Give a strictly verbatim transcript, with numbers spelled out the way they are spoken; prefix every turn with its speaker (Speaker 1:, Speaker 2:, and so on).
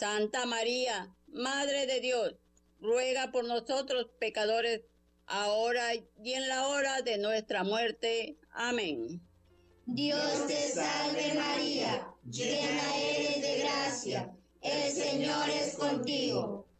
Speaker 1: Santa María, Madre de Dios, ruega por nosotros pecadores, ahora y en la hora de nuestra muerte. Amén.
Speaker 2: Dios te salve María, llena eres de gracia, el Señor es contigo.